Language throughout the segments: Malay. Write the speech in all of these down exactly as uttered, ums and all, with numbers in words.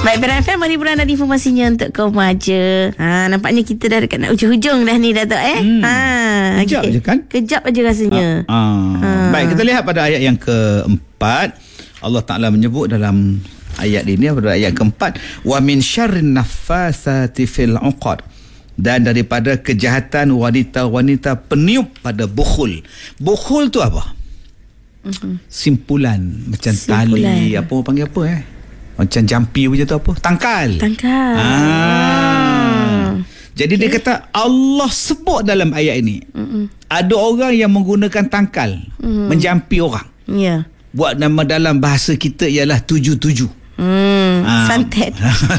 Baik, Beran F M, mari Beran ada informasinya untuk kau remaja. Ha, nampaknya kita dah dekat nak hujung-hujung dah ni, Datuk eh. Hmm. Ha, Kejap okay. je kan? Kejap aja rasanya. Ha, ha. Ha. Baik, kita lihat pada ayat yang keempat. Allah Ta'ala menyebut dalam ayat ini, pada ayat keempat, wa min syarrin naffasati fil 'uqad, dan daripada kejahatan wanita-wanita peniup pada bukhul. Bukhul tu apa? Uh-huh. Simpulan macam Simpulan. tali, apa panggil apa eh? Macam jampi macam tu apa? Tangkal. Tangkal. Ah. Ah. Jadi okay. dia kata Allah sebut dalam ayat ini. Uh-uh. Ada orang yang menggunakan tangkal uh-huh. menjampi orang. Ya. Yeah. Buat nama dalam bahasa kita ialah tuju-tuju. Hmm, ah. santet.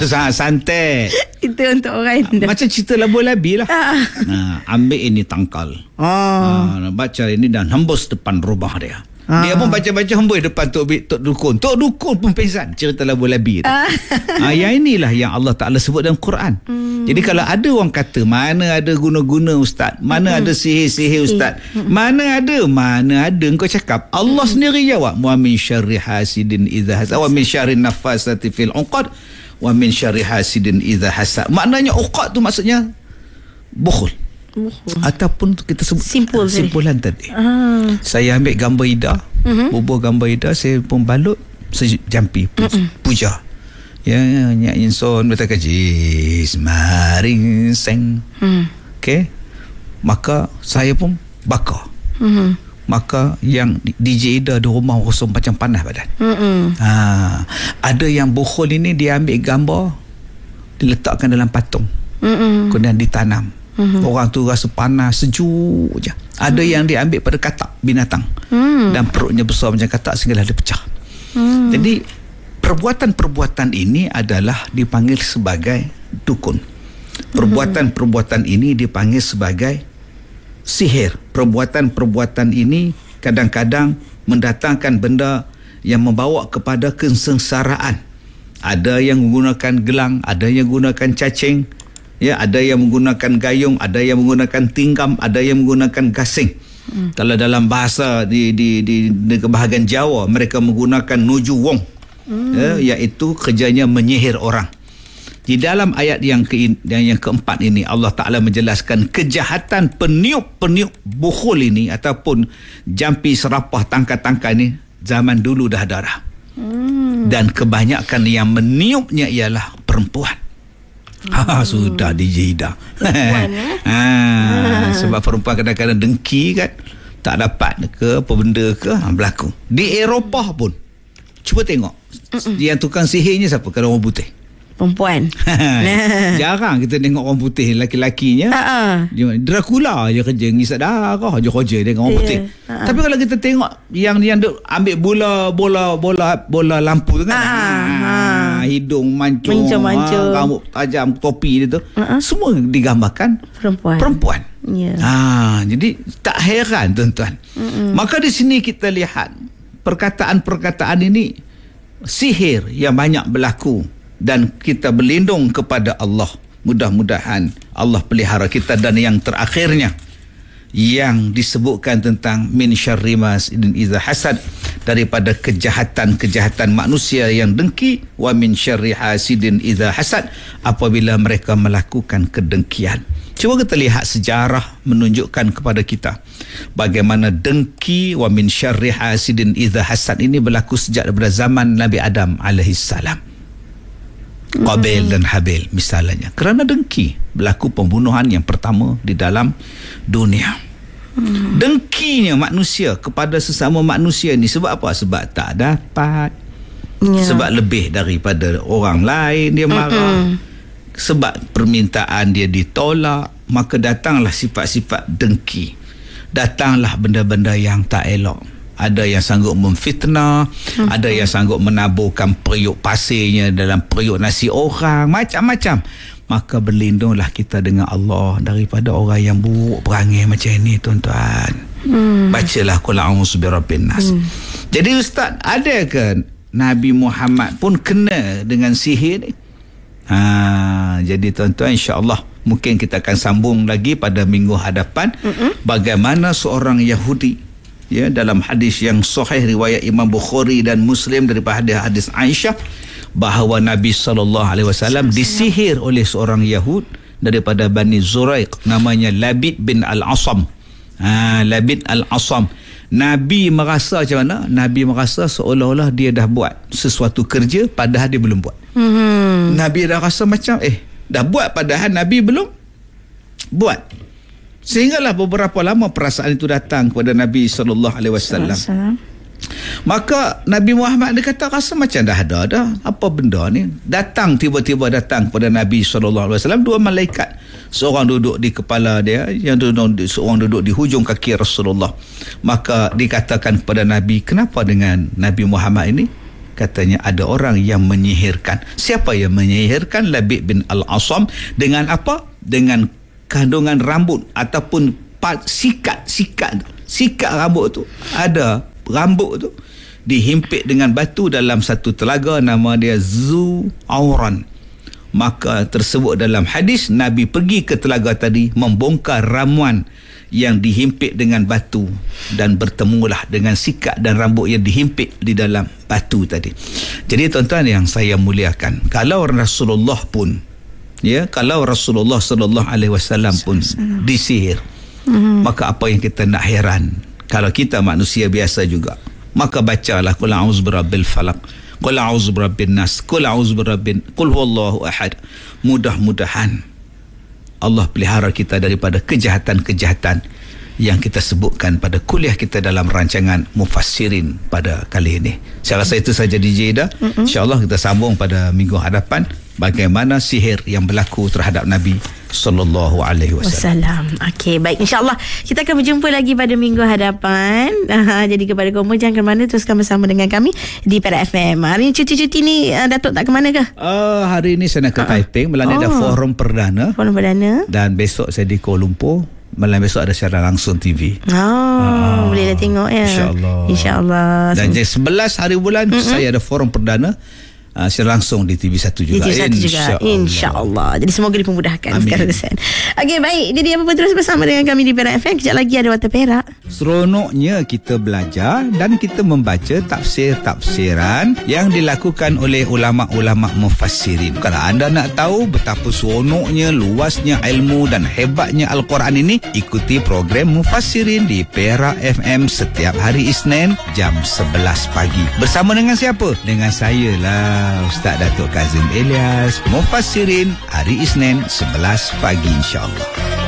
Santet. Itu untuk orang yang macam cerita labu-labi lah. Ah. Nah, ambil ini tangkal. Oh. Ah, baca ini dan hembus depan rumah dia. Ah. Dia pun baca-baca hembus depan Tok, Tok Dukun. Tok Dukun pun pingsan. Cerita labu-labi tu. Ah. Ah, yang inilah yang Allah Ta'ala sebut dalam Quran. Hmm. Jadi kalau ada orang kata mana ada guna-guna ustaz, mana hmm. ada sihir-sihir ustaz, hmm. mana ada, mana ada, engkau cakap Allah hmm. sendiri jawab, wa min syarri hasidin idza hasad, wa min syarri nafasati fil 'uqad, wa min syarri hasidin idza hasad. Maknanya uqad tu maksudnya bukhul. Bukhul. Ataupun kita sebut Simpul uh, simpulan tadi. Ah. Saya ambil gambar Ida, uh-huh. bubur gambar Ida, saya pun balut, saya jampi pu- uh-uh. puja. Ya, Nyak Inson berkata jis maring seng. Hmm. Okey. Maka saya pun bakar. Hmm. Maka yang D J Ida di rumah kosong macam panas badan. Hmm. Ha, ada yang bukhul ini dia ambil gambar, diletakkan dalam patung. Hmm. Kemudian ditanam. Hmm. Orang tu rasa panas, sejuk je. Ada hmm. yang dia ambil pada katak binatang. Hmm. Dan perutnya besar macam katak sehinggalah dia pecah. Hmm. Jadi perbuatan-perbuatan ini adalah dipanggil sebagai dukun. Perbuatan-perbuatan ini dipanggil sebagai sihir. Perbuatan-perbuatan ini kadang-kadang mendatangkan benda yang membawa kepada kesengsaraan. Ada yang menggunakan gelang, ada yang menggunakan cacing, ya, ada yang menggunakan gayung, ada yang menggunakan tinggam, ada yang menggunakan gasing. Hmm. Kalau dalam bahasa di di di, di bahagian Jawa, mereka menggunakan nuju wong. Hmm. Ya, iaitu kerjanya menyihir orang. Di dalam ayat yang ke yang, yang keempat ini Allah Ta'ala menjelaskan kejahatan peniup-peniup bukhul ini ataupun jampi serapah tangkal-tangkal ini zaman dulu dah ada dah. Hmm. Dan kebanyakan yang meniupnya ialah perempuan. Hmm. Ha, sudah D J Ida. Perempuan eh? ha, ha. Sebab perempuan kadang-kadang dengki kan, tak dapat ke apa benda ke, ha, berlaku. Di Eropah pun cuba tengok. Mm-mm. Yang tukang sihirnya siapa? Kalau orang putih. Perempuan. Jarang kita tengok orang putih laki-lakinya. Uh-uh. Dracula je kerja ngisap darah je kerja dengan orang yeah. putih. Uh-uh. Tapi kalau kita tengok yang yang ambil bola bola bola bola lampu tu kan. Uh-uh. Ha, hidung mancung, ha, rambut tajam, topi dia tu. Uh-uh. Semua digambarkan perempuan. Perempuan. Yeah. Ha, jadi tak heran tuan-tuan. Uh-uh. Maka di sini kita lihat perkataan-perkataan ini sihir yang banyak berlaku dan kita berlindung kepada Allah. Mudah-mudahan Allah pelihara kita. Dan yang terakhirnya yang disebutkan tentang min syarri masidin idza hasad, daripada kejahatan-kejahatan manusia yang dengki, wa min syarri hasidin idza hasad, apabila mereka melakukan kedengkian. Cuba kita lihat sejarah menunjukkan kepada kita bagaimana dengki wa min syarri hasidin idza hasad ini berlaku sejak daripada zaman Nabi Adam alaihi salam. Qabil mm. dan Habil misalnya, kerana dengki berlaku pembunuhan yang pertama di dalam dunia. Mm. Dengkinya manusia kepada sesama manusia ni sebab apa? Sebab tak dapat, yeah. sebab lebih daripada orang lain dia marah, Mm-mm. sebab permintaan dia ditolak, maka datanglah sifat-sifat dengki, datanglah benda-benda yang tak elok. Ada yang sanggup memfitnah, hmm. ada yang sanggup menaburkan periuk pasirnya dalam periuk nasi orang, macam-macam. Maka berlindunglah kita dengan Allah daripada orang yang buruk perangai macam ini, tuan-tuan. Hmm. Bacalah qul a'udzu birabbin nas. Hmm. Jadi ustaz, ada ke Nabi Muhammad pun kena dengan sihir ni? Ha, jadi tuan-tuan, insya-Allah mungkin kita akan sambung lagi pada minggu hadapan mm-mm. bagaimana seorang Yahudi, ya, dalam hadis yang sahih riwayat Imam Bukhari dan Muslim daripada hadis Aisyah, bahawa Nabi sallallahu alaihi wasallam disihir oleh seorang Yahud daripada Bani Zuraiq, namanya Labid bin Al-Asam. Ha, Labid Al-Asam. Nabi merasa macam mana? Nabi merasa seolah-olah dia dah buat sesuatu kerja padahal dia belum buat. Hmm. Nabi dah rasa macam eh dah buat padahal Nabi belum buat. Sehinggalah beberapa lama perasaan itu datang kepada Nabi sallallahu alaihi wasallam. Maka Nabi Muhammad dia kata rasa macam dah ada dah apa benda ni. Datang tiba-tiba datang kepada Nabi sallallahu alaihi wasallam dua malaikat. Seorang duduk di kepala dia, yang duduk, seorang duduk di hujung kaki Rasulullah. Maka dikatakan kepada Nabi, kenapa dengan Nabi Muhammad ini? Katanya ada orang yang menyihirkan. Siapa yang menyihirkan? Labid bin Al-Asam. Dengan apa? Dengan kandungan rambut ataupun pat, sikat sikat sikat rambut tu. Ada rambut tu dihimpit dengan batu dalam satu telaga, nama dia Zu Auran. Maka tersebut dalam hadis, Nabi pergi ke telaga tadi membongkar ramuan yang dihimpit dengan batu dan bertemulah dengan sikat dan rambut yang dihimpit di dalam batu tadi. Jadi tuan-tuan yang saya muliakan, kalau Rasulullah pun ya, kalau Rasulullah sallallahu alaihi wasallam pun disihir, mm-hmm. maka apa yang kita nak heran kalau kita manusia biasa juga. Maka bacalah qul a'udzu birabbil falaq, qul a'udzu birabbin nas, qul a'udzu birabbin qul huwallahu ahad. Mudah-mudahan Allah pelihara kita daripada kejahatan-kejahatan yang kita sebutkan pada kuliah kita dalam rancangan Mufassirin pada kali ini. Saya rasa itu saja D J Ida. Mm-hmm. InsyaAllah kita sambung pada minggu hadapan bagaimana sihir yang berlaku terhadap Nabi sallallahu alaihi wasallam. Okey, baik, insya-Allah kita akan berjumpa lagi pada minggu hadapan. Jadi kepada kamu jangan ke mana, teruskan bersama dengan kami di Perak F M. Hari ni cuti-cuti ni uh, Datuk tak ke mana ke? Uh, hari ni saya nak ke uh-huh. Taiping, malam ni oh. ada forum perdana. Forum perdana. Dan besok saya di Kuala Lumpur. Malam besok ada siaran langsung T V. Oh, uh, bolehlah tengok ya. InsyaAllah. InsyaAllah. Dan jam sebelas hari bulan mm-hmm. saya ada forum perdana. Uh, secara langsung di T V satu juga. T V satu juga. InsyaAllah. Jadi semoga dipermudahkan. Okey, baik. Jadi apa-apa terus bersama dengan kami di Perak F M. Kejap lagi ada Warta Perak. Seronoknya kita belajar dan kita membaca tafsir-tafsiran yang dilakukan oleh ulama-ulama mufassirin. Kalau anda nak tahu betapa seronoknya, luasnya ilmu dan hebatnya Al-Quran ini, ikuti program Mufassirin di Perak F M setiap hari Isnin jam sebelas pagi. Bersama dengan siapa? Dengan saya lah, Ustaz Datuk Kazim Elias. Mufassirin hari Isnin sebelas pagi, insyaAllah.